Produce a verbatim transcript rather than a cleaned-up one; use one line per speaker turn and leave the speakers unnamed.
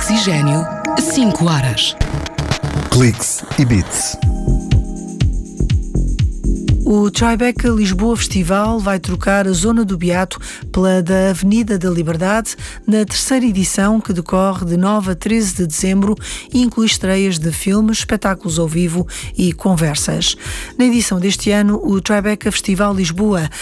Oxigênio, cinco horas.
Cliques e Beats.
O Tribeca Lisboa Festival vai trocar a Zona do Beato pela da Avenida da Liberdade na terceira edição, que decorre de nove a treze de dezembro e inclui estreias de filmes, espetáculos ao vivo e conversas. Na edição deste ano, o Tribeca Festival Lisboa